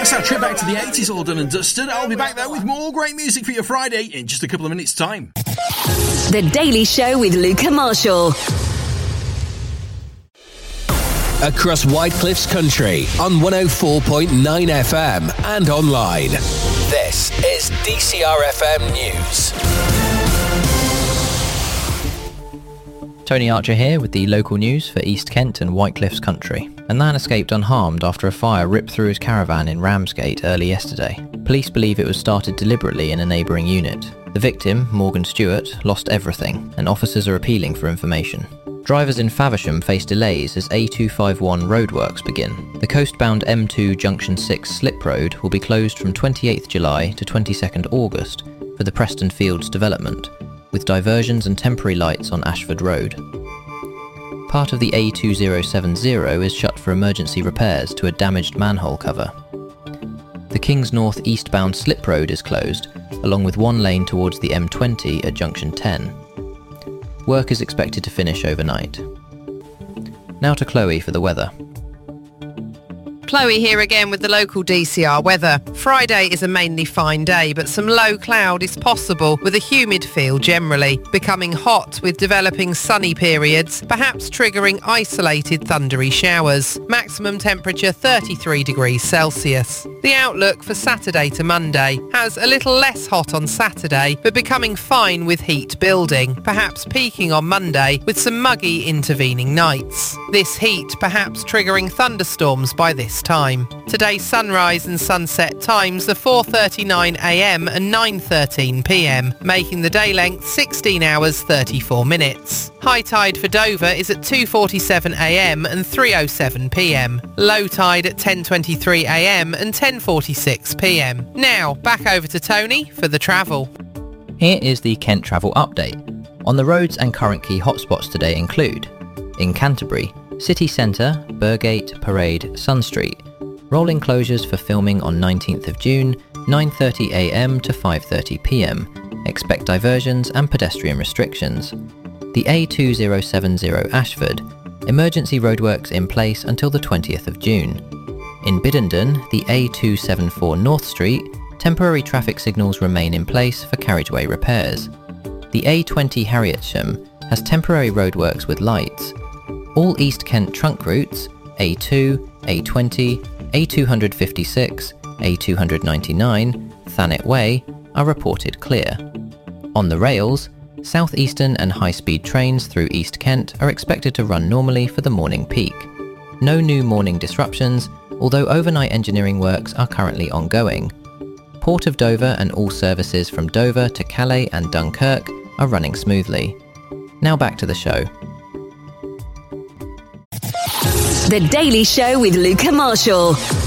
That's our trip back to the 80s all done and dusted. I'll be back there with more great music for your Friday in just a couple of minutes' time. The Daily Show with Luca Marshall. Across Whitecliffs Country on 104.9 FM and online. This is DCR FM News. Tony Archer here with the local news for East Kent and Whitecliffs Country. A man escaped unharmed after a fire ripped through his caravan in Ramsgate early yesterday. Police believe it was started deliberately in a neighbouring unit. The victim, Morgan Stewart, lost everything, and officers are appealing for information. Drivers in Faversham face delays as A251 roadworks begin. The coastbound M2 Junction 6 slip road will be closed from 28th July to 22nd August for the Preston Fields development, with diversions and temporary lights on Ashford Road. Part of the A2070 is shut for emergency repairs to a damaged manhole cover. The Kings North eastbound slip road is closed, along with one lane towards the M20 at Junction 10. Work is expected to finish overnight. Now to Chloe for the weather. Chloe here again with the local DCR weather. Friday is a mainly fine day, but some low cloud is possible with a humid feel generally, becoming hot with developing sunny periods, perhaps triggering isolated thundery showers. Maximum temperature 33 degrees Celsius. The outlook for Saturday to Monday has a little less hot on Saturday, but becoming fine with heat building, perhaps peaking on Monday with some muggy intervening nights. This heat perhaps triggering thunderstorms by this time. Today's sunrise and sunset times are 4:39am and 9:13pm, making the day length 16 hours 34 minutes. High tide for Dover is at 2:47am and 3:07pm. Low tide at 10:23am and 10:46pm. Now, back over to Tony for the travel. Here is the Kent travel update. On the roads and current key hotspots today include: in Canterbury, City Centre, Burgate, Parade, Sun Street. Rolling closures for filming on 19th of June, 9:30am to 5:30pm. Expect diversions and pedestrian restrictions. The A2070 Ashford, emergency roadworks in place until the 20th of June. In Biddenden, the A274 North Street, temporary traffic signals remain in place for carriageway repairs. The A20 Harrietsham has temporary roadworks with lights. All East Kent trunk routes, A2, A20, A256, A299, Thanet Way, are reported clear. On the rails, South Eastern and high-speed trains through East Kent are expected to run normally for the morning peak. No new morning disruptions, although overnight engineering works are currently ongoing. Port of Dover and all services from Dover to Calais and Dunkirk are running smoothly. Now back to the show. The Daily Show with Luca Marshall.